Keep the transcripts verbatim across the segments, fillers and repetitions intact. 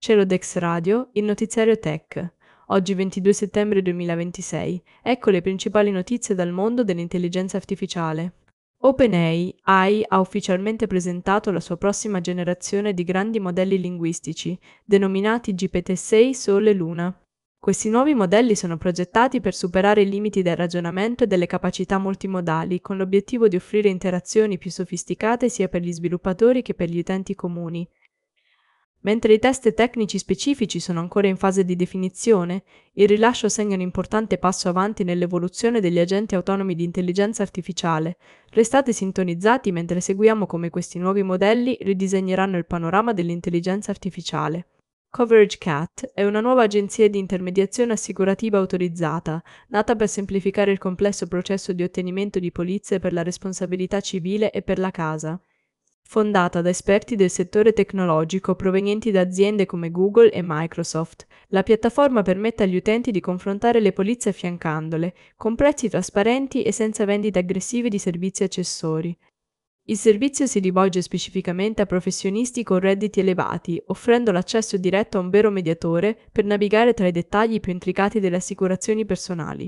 Celodex Radio, il notiziario Tech. Oggi ventidue settembre duemilaventisei. Ecco le principali notizie dal mondo dell'intelligenza artificiale. OpenAI ha ufficialmente presentato la sua prossima generazione di grandi modelli linguistici, denominati G P T sei Sole Luna. Questi nuovi modelli sono progettati per superare i limiti del ragionamento e delle capacità multimodali, con l'obiettivo di offrire interazioni più sofisticate sia per gli sviluppatori che per gli utenti comuni. Mentre i test tecnici specifici sono ancora in fase di definizione, il rilascio segna un importante passo avanti nell'evoluzione degli agenti autonomi di intelligenza artificiale. Restate sintonizzati mentre seguiamo come questi nuovi modelli ridisegneranno il panorama dell'intelligenza artificiale. Coverage Cat è una nuova agenzia di intermediazione assicurativa autorizzata, nata per semplificare il complesso processo di ottenimento di polizze per la responsabilità civile e per la casa. Fondata da esperti del settore tecnologico provenienti da aziende come Google e Microsoft, la piattaforma permette agli utenti di confrontare le polizze affiancandole, con prezzi trasparenti e senza vendite aggressive di servizi accessori. Il servizio si rivolge specificamente a professionisti con redditi elevati, offrendo l'accesso diretto a un vero mediatore per navigare tra i dettagli più intricati delle assicurazioni personali.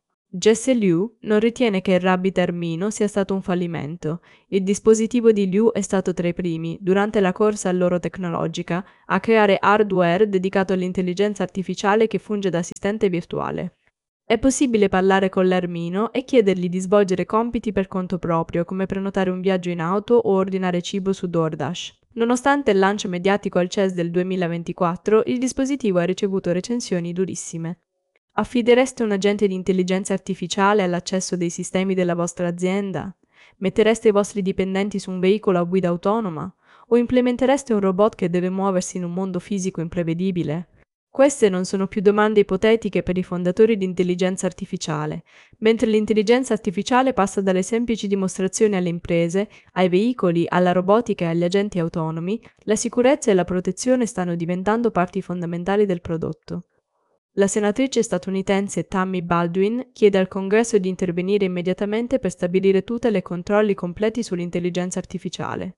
Jesse Liu non ritiene che il Rabbit Armino sia stato un fallimento. Il dispositivo di Liu è stato tra i primi, durante la corsa all'oro tecnologica, a creare hardware dedicato all'intelligenza artificiale che funge da assistente virtuale. È possibile parlare con l'Armino e chiedergli di svolgere compiti per conto proprio, come prenotare un viaggio in auto o ordinare cibo su DoorDash. Nonostante il lancio mediatico al C E S del duemilaventiquattro, il dispositivo ha ricevuto recensioni durissime. Affidereste un agente di intelligenza artificiale all'accesso dei sistemi della vostra azienda? Mettereste i vostri dipendenti su un veicolo a guida autonoma? O implementereste un robot che deve muoversi in un mondo fisico imprevedibile? Queste non sono più domande ipotetiche per i fondatori di intelligenza artificiale. Mentre l'intelligenza artificiale passa dalle semplici dimostrazioni alle imprese, ai veicoli, alla robotica e agli agenti autonomi, la sicurezza e la protezione stanno diventando parti fondamentali del prodotto. La senatrice statunitense Tammy Baldwin chiede al Congresso di intervenire immediatamente per stabilire tutele e controlli completi sull'intelligenza artificiale.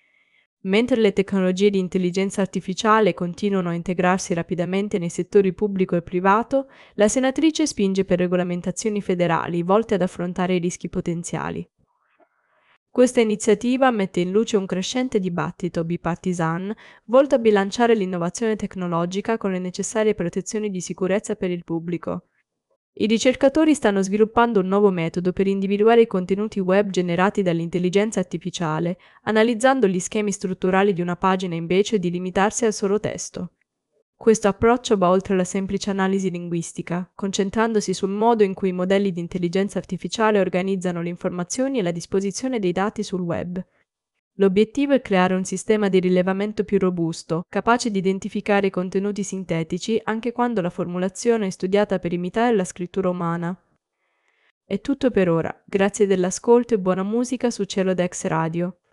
Mentre le tecnologie di intelligenza artificiale continuano a integrarsi rapidamente nei settori pubblico e privato, la senatrice spinge per regolamentazioni federali volte ad affrontare i rischi potenziali. Questa iniziativa mette in luce un crescente dibattito bipartisan volto a bilanciare l'innovazione tecnologica con le necessarie protezioni di sicurezza per il pubblico. I ricercatori stanno sviluppando un nuovo metodo per individuare i contenuti web generati dall'intelligenza artificiale, analizzando gli schemi strutturali di una pagina invece di limitarsi al solo testo. Questo approccio va oltre la semplice analisi linguistica, concentrandosi sul modo in cui i modelli di intelligenza artificiale organizzano le informazioni e la disposizione dei dati sul web. L'obiettivo è creare un sistema di rilevamento più robusto, capace di identificare i contenuti sintetici anche quando la formulazione è studiata per imitare la scrittura umana. È tutto per ora, grazie dell'ascolto e buona musica su Celodex Radio.